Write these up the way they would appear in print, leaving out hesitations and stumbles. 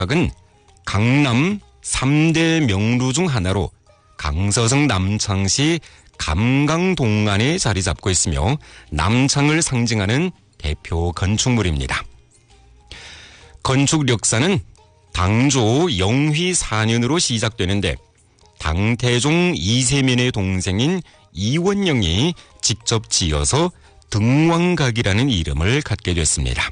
등왕각은 강남 3대 명루 중 하나로 강서성 남창시 감강동안에 자리 잡고 있으며 남창을 상징하는 대표 건축물입니다. 건축 역사는 당조 영휘 4년으로 시작되는데 당태종 이세민의 동생인 이원영이 직접 지어서 등왕각이라는 이름을 갖게 됐습니다.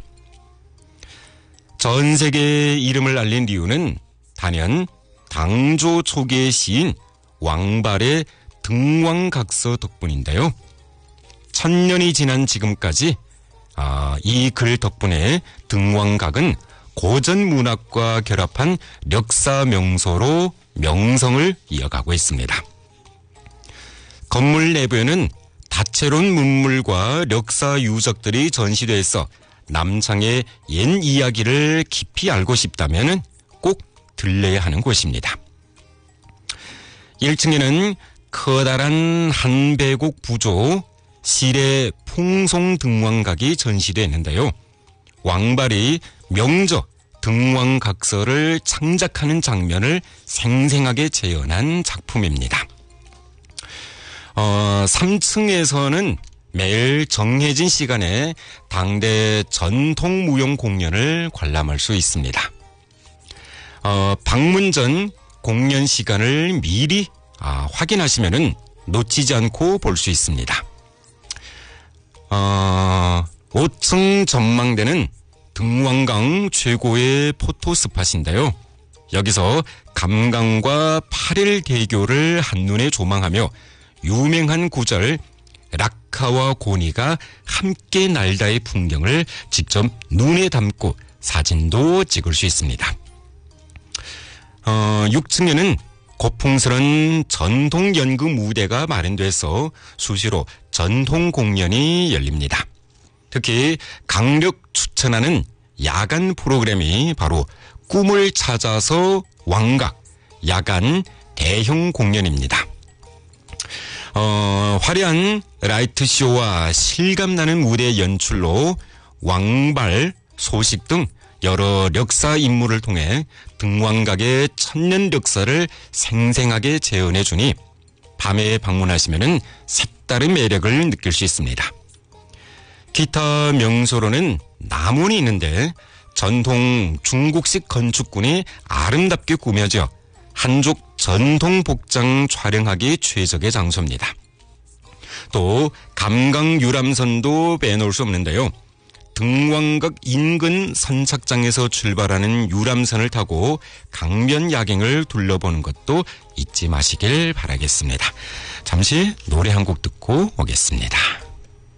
전 세계에 이름을 알린 이유는 단연 당조 초기의 시인 왕발의 등왕각서 덕분인데요. 1000년이 지난 지금까지 이 글 덕분에 등왕각은 고전 문학과 결합한 역사 명소로 명성을 이어가고 있습니다. 건물 내부에는 다채로운 문물과 역사 유적들이 전시돼 있어 남창의 옛 이야기를 깊이 알고 싶다면 꼭 들려야 하는 곳입니다. 1층에는 커다란 한배곡 부조 실의 풍송 등왕각이 전시되어 있는데요. 왕발이 명저 등왕각서를 창작하는 장면을 생생하게 재현한 작품입니다. 3층에서는 매일 정해진 시간에 당대 전통 무용 공연을 관람할 수 있습니다. 방문 전 공연 시간을 미리 확인하시면 놓치지 않고 볼 수 있습니다. 5층 전망대는 등왕강 최고의 포토 스팟인데요. 여기서 감강과 8일대교를 한눈에 조망하며 유명한 구절 락카와 고니가 함께 날다의 풍경을 직접 눈에 담고 사진도 찍을 수 있습니다. 6층에는 고풍스런 전통 연극 무대가 마련돼서 수시로 전통 공연이 열립니다. 특히 강력 추천하는 야간 프로그램이 바로 꿈을 찾아서 왕각 야간 대형 공연입니다. 화려한 라이트쇼와 실감나는 무대 연출로 왕발, 소식 등 여러 역사 인물을 통해 등왕각의 천년 역사를 생생하게 재현해 주니 밤에 방문하시면 색다른 매력을 느낄 수 있습니다. 기타 명소로는 남원이 있는데 전통 중국식 건축군이 아름답게 꾸며져 한족 전통 복장 촬영하기 최적의 장소입니다. 또 감강 유람선도 빼놓을 수 없는데요. 등왕각 인근 선착장에서 출발하는 유람선을 타고 강변 야경을 둘러보는 것도 잊지 마시길 바라겠습니다. 잠시 노래 한 곡 듣고 오겠습니다.